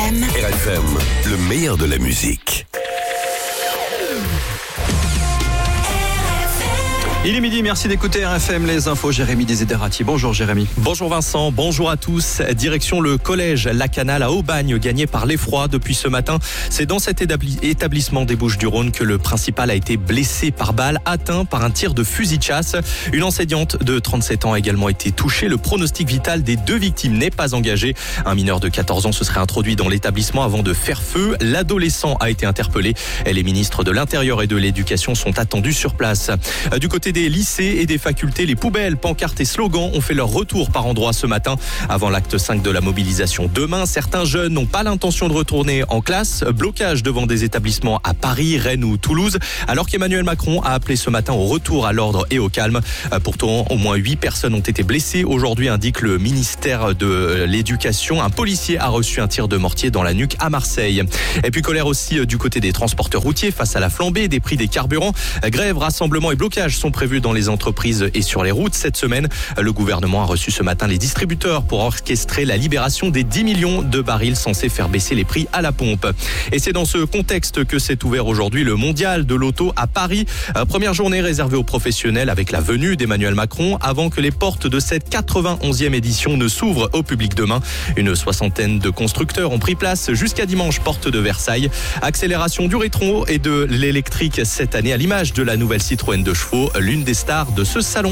RFM. RFM, le meilleur de la musique. Il est midi, merci d'écouter RFM, les infos. Jérémy Desiderati. Bonjour Jérémy. Bonjour Vincent, bonjour à tous. Direction le collège La Canale à Aubagne, gagné par l'effroi depuis ce matin. C'est dans cet établissement des Bouches-du-Rhône que le principal a été blessé par balle, atteint par un tir de fusil de chasse. Une enseignante de 37 ans a également été touchée. Le pronostic vital des deux victimes n'est pas engagé. Un mineur de 14 ans se serait introduit dans l'établissement avant de faire feu. L'adolescent a été interpellé. Les ministres de l'Intérieur et de l'Éducation sont attendus sur place. Du côté des lycées et des facultés, les poubelles, pancartes et slogans ont fait leur retour par endroits ce matin. Avant l'acte 5 de la mobilisation demain, certains jeunes n'ont pas l'intention de retourner en classe. Blocage devant des établissements à Paris, Rennes ou Toulouse, alors qu'Emmanuel Macron a appelé ce matin au retour à l'ordre et au calme. Pourtant, au moins 8 personnes ont été blessées. Aujourd'hui, indique le ministère de l'Éducation. Un policier a reçu un tir de mortier dans la nuque à Marseille. Et puis colère aussi du côté des transporteurs routiers face à la flambée des prix des carburants. Grèves, rassemblements et blocages sont prévus dans les entreprises et sur les routes. Cette semaine, le gouvernement a reçu ce matin les distributeurs pour orchestrer la libération des 10 millions de barils censés faire baisser les prix à la pompe. Et c'est dans ce contexte que s'est ouvert aujourd'hui le mondial de l'auto à Paris. Première journée réservée aux professionnels avec la venue d'Emmanuel Macron avant que les portes de cette 91e édition ne s'ouvrent au public demain. Une soixantaine de constructeurs ont pris place jusqu'à dimanche, porte de Versailles. Accélération du rétro et de l'électrique cette année à l'image de la nouvelle Citroën 2 chevaux, l'une des stars de ce salon.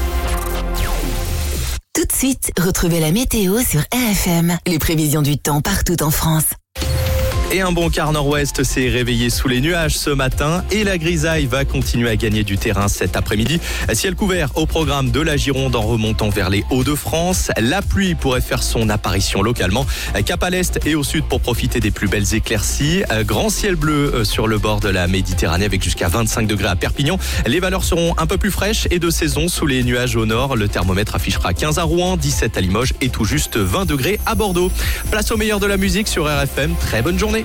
Tout de suite, retrouvez la météo sur RFM. Les prévisions du temps partout en France. Et un bon quart nord-ouest s'est réveillé sous les nuages ce matin et la grisaille va continuer à gagner du terrain cet après-midi. Ciel couvert au programme de la Gironde en remontant vers les Hauts-de-France. La pluie pourrait faire son apparition localement. Cap à l'est et au sud pour profiter des plus belles éclaircies. Grand ciel bleu sur le bord de la Méditerranée avec jusqu'à 25 degrés à Perpignan. Les valeurs seront un peu plus fraîches et de saison sous les nuages au nord. Le thermomètre affichera 15 à Rouen, 17 à Limoges et tout juste 20 degrés à Bordeaux. Place au meilleur de la musique sur RFM. Très bonne journée.